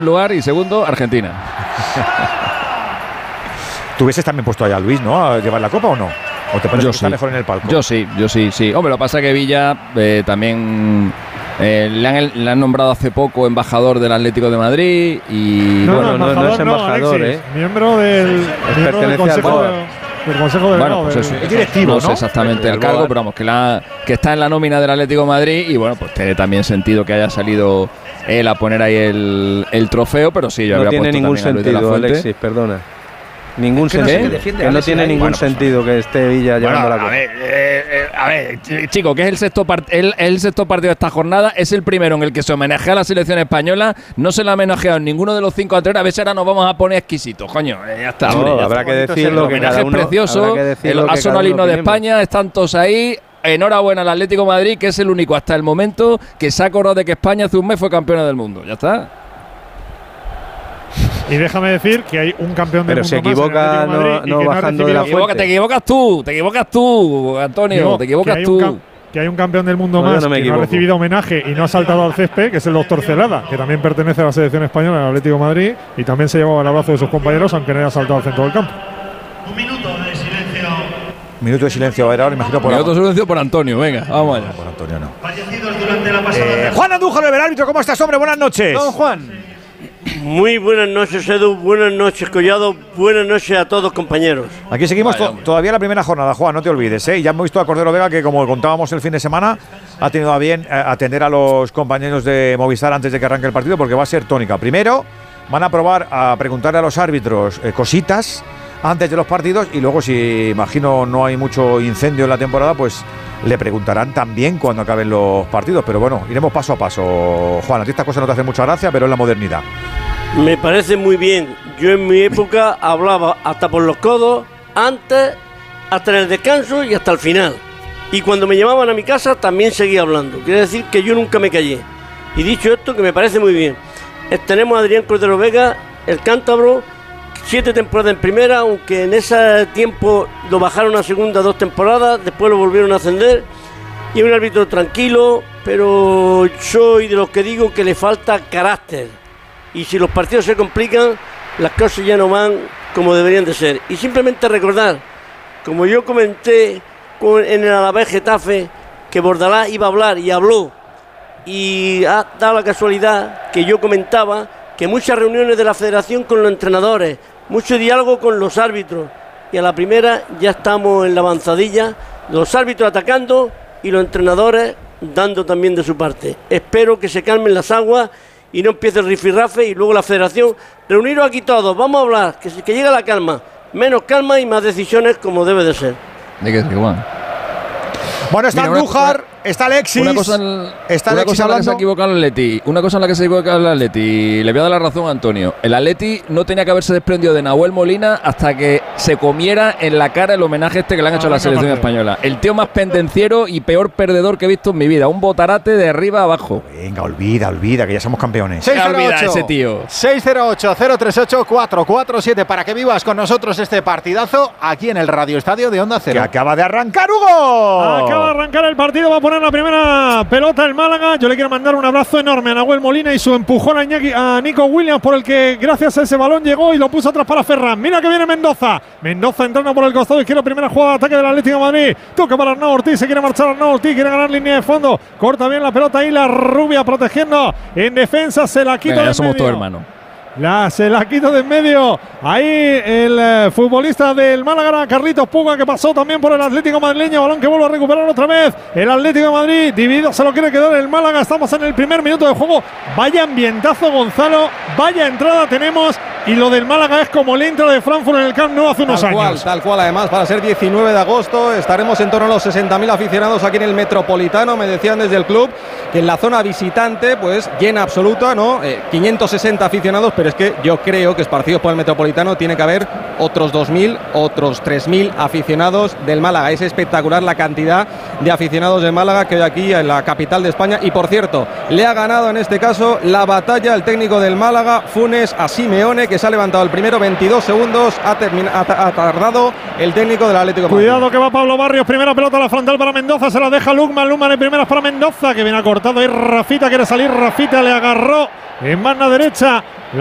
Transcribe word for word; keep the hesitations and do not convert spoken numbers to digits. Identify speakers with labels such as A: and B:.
A: lugar y segundo, Argentina.
B: ¿Tú hubieses también puesto allá a Luis, ¿no? ¿A llevar la copa o no? ¿O te parece
A: Yo
B: que está
A: sí.
B: mejor en el palco?
A: Yo sí, yo sí, sí. Hombre, lo que pasa es que Villa eh, también eh, le, han, le han nombrado hace poco embajador del Atlético de Madrid y
C: No,
A: bueno,
C: no, no, no es embajador,
D: Alexis,
C: ¿eh?
D: Miembro del, miembro del Consejo de, del Consejo de
A: bueno, pues eso,
B: es directivo,
A: no sé
B: ¿no?
A: exactamente el,
C: el
A: cargo,
C: Board.
A: pero vamos, que, la, que está en la nómina del Atlético de Madrid y bueno, pues tiene también sentido que haya salido él a poner ahí el, el trofeo, pero sí, yo
C: No
A: habría
C: tiene
A: puesto
C: ningún
A: también a Luis de la
C: sentido,
A: Fuente.
C: Alexis, perdona. Ningún
B: que no sé
C: sentido.
B: qué defiende
C: Que no
B: Alexis
C: tiene
B: ahí.
C: ningún
B: Bueno, pues,
C: sentido que esté Villa
A: Bueno,
C: llevando la
A: a
C: copa.
A: ver, eh, eh, a ver, ch- chico, que es el sexto, part- el, el sexto partido de esta jornada, es el primero en el que se homenajea a la selección española, no se la ha homenajeado en ninguno de los cinco anteriores, a ver si ahora nos vamos a poner exquisitos, coño, eh, ya está.
C: No,
A: hombre, ya
C: habrá
A: está.
C: que decirlo
A: El
C: que
A: homenaje
C: cada
A: es
C: uno
A: precioso,
C: habrá que decirlo
A: el,
C: que
A: ha
C: cada
A: sonado el
C: uno
A: himno de
C: opinemos.
A: España, están todos ahí. Enhorabuena al Atlético de Madrid, que es el único hasta el momento que se ha acordado de que España hace un mes fue campeona del mundo, ya está.
D: Y déjame decir que hay un campeón del
C: Pero
D: mundo
C: se
D: más en el
C: equivoca
D: Atlético de Madrid
C: no-
D: y
C: no
D: que
C: bajando
D: ha
C: de la
D: recibido-
A: Te equivocas, te equivocas tú, te equivocas tú, Antonio,
D: Digo,
A: te equivocas
D: que hay
A: tú.
D: un cam- que hay un campeón del mundo
C: No, yo
D: más
C: no me
D: que no ha
C: equivoco.
D: recibido homenaje y no ha saltado al césped, que es el doctor Celada, que también pertenece a la selección española del Atlético de Madrid y también se llevaba el abrazo de sus compañeros, aunque no haya saltado al centro del campo.
E: Un minuto de silencio.
B: Minuto de silencio va a haber ahora, imagino por,
A: Minuto de silencio por Antonio, venga, vamos allá.
B: por Antonio, no.
E: Fallecidos durante la pasada.
B: Eh, Juan Andújar, el árbitro, ¿cómo estás, hombre? Buenas noches.
C: Don Juan.
F: Muy buenas noches, Edu. Buenas noches, Collado. Buenas noches a todos, compañeros.
B: Aquí seguimos
A: Vaya,
B: to-
A: hombre.
B: todavía la primera jornada, Juan, no te olvides, ¿eh? Ya hemos visto a Cordero Vega que, como contábamos el fin de semana, ha tenido a bien eh, atender a los compañeros de Movistar antes de que arranque el partido, porque va a ser tónica. Primero, van a probar a preguntarle a los árbitros eh, cositas antes de los partidos y luego, si imagino no hay mucho incendio en la temporada, pues le preguntarán también cuando acaben los partidos. Pero bueno, iremos paso a paso. Juan, a ti esta cosa no te hace mucha gracia, pero es la modernidad.
F: Me parece muy bien. Yo en mi época hablaba hasta por los codos, antes, hasta en el descanso y hasta el final. Y cuando me llamaban a mi casa también seguía hablando. Quiere decir que yo nunca me callé. Y dicho esto, que me parece muy bien. Eh, Tenemos a Adrián Cordero Vega, el cántabro, siete temporadas en primera, aunque en ese tiempo lo bajaron a segunda dos temporadas, después lo volvieron a ascender. Y un árbitro tranquilo, pero soy de los que digo que le falta carácter. Y si los partidos se complican, las cosas ya no van como deberían de ser. Y simplemente recordar, como yo comenté con, en el Alavés Getafe, que Bordalás iba a hablar y habló. Y ha dado la casualidad que yo comentaba que muchas reuniones de la federación con los entrenadores, mucho diálogo con los árbitros. Y a la primera ya estamos en la avanzadilla, los árbitros atacando y los entrenadores dando también de su parte. Espero que se calmen las aguas y no empiece el rifirrafe y luego la federación. Reuniros aquí todos, vamos a hablar, que, que llegue la calma. Menos calma y más decisiones como debe de ser.
A: ¿De qué, Juan?
B: Bueno, está
A: Mira, una-
B: Andújar, está Alexis.
A: Una cosa en,
B: está
A: una
B: Alexis
A: cosa en la que se
B: hablando.
A: ha equivocado el Atleti. Una cosa en la que se ha equivocado el Atleti. Le voy a dar la razón a Antonio. El Atleti no tenía que haberse desprendido de Nahuel Molina hasta que se comiera en la cara el homenaje este que le han hecho a la selección española. El tío más pendenciero y peor perdedor que he visto en mi vida. Un botarate de arriba a abajo.
B: Venga, olvida, olvida, que ya somos campeones.
A: Se olvida ese tío.
G: seis cero ocho, cero tres ocho, cuatro cuatro siete para que vivas con nosotros este partidazo aquí en el Radio Estadio de Onda
B: Que
G: Cero.
B: acaba de arrancar, Hugo.
D: Acaba de arrancar el partido, va a poner la primera pelota el Málaga. Yo le quiero mandar un abrazo enorme a Nahuel Molina y su empujón a, Iñaki, a Nico Williams, por el que gracias a ese balón llegó y lo puso atrás para Ferran. Mira que viene Mendoza. Mendoza entrando por el costado izquierdo, primera jugada de ataque del Atlético de Madrid. Toca para Arnau Ortiz, se quiere marchar Arnau Ortiz, quiere ganar línea de fondo. Corta bien la pelota ahí, la rubia protegiendo en defensa, se la quita
A: Venga,
D: de
A: ya somos
D: medio.
A: todos hermanos.
D: La, se la quita de en medio. Ahí el eh, futbolista del Málaga, Carlitos Puga, que pasó también por el Atlético madrileño. Balón que vuelve a recuperar otra vez el Atlético de Madrid. Dividido se lo quiere quedar el Málaga. Estamos en el primer minuto de juego. Vaya ambientazo, Gonzalo. Vaya entrada tenemos. Y lo del Málaga es como el intro de Frankfurt en el Camp Nou hace unos
C: Tal cual,
D: años.
C: tal cual, además, para ser diecinueve de agosto estaremos en torno a los sesenta mil aficionados aquí en el Metropolitano. Me decían desde el club que en la zona visitante, pues llena absoluta, ¿no? Eh, quinientos sesenta aficionados, pero es que yo creo que esparcidos por el Metropolitano tiene que haber otros dos mil, otros tres mil aficionados del Málaga. Es espectacular la cantidad de aficionados del Málaga que hay aquí en la capital de España. Y por cierto, le ha ganado en este caso la batalla el técnico del Málaga, Funes, a Simeone, que se ha levantado el primero, veintidós segundos ha, ha, ha tardado el técnico del Atlético de Madrid.
D: Cuidado que va Pablo Barrios, primera pelota a la frontal para Mendoza, se la deja Lukman, Lukman en primeras para Mendoza, que viene acortado ahí Rafita, quiere salir Rafita, le agarró en mano derecha